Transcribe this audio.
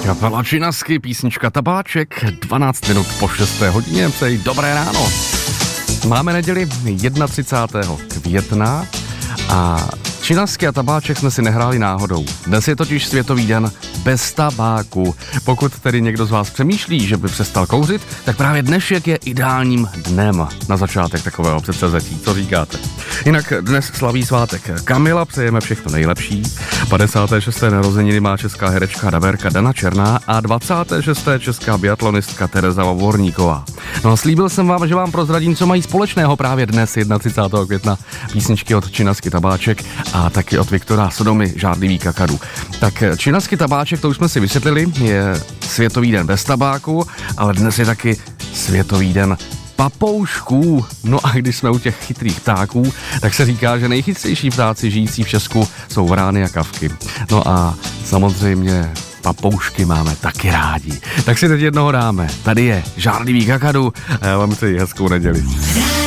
Kapela Činasky, písnička Tabáček, 12 minut po 6. hodině, přeji dobré ráno. Máme neděli 31. května a Činasky a Tabáček jsme si nehráli náhodou. Dnes je totiž Světový den bez tabáku. Pokud tedy někdo z vás přemýšlí, že by přestal kouřit, tak právě dnešek je ideálním dnem na začátek takového předsevzetí. Co říkáte? Jinak dnes slaví svátek Kamila, přejeme všechno nejlepší. 56. narozeniny má česká herečka Daverka Dana Černá a 26. česká biatlonistka Tereza Vovorníková. No a slíbil jsem vám, že vám prozradím, co mají společného právě dnes 31. května písničky od Činasky Tabáček a taky od Viktora Sodomy Žádlivý kakadu. Tak Činasky Tabáček, to už jsme si vysvětlili, je Světový den bez tabáku, ale dnes je taky Světový den papoušků. No a když jsme u těch chytrých ptáků, tak se říká, že nejchytřejší ptáci žijící v Česku jsou vrány a kavky. No a samozřejmě papoušky máme taky rádi. Tak si teď jednoho dáme. Tady je Žádlivý kakadu a já vám přeji hezkou neděli.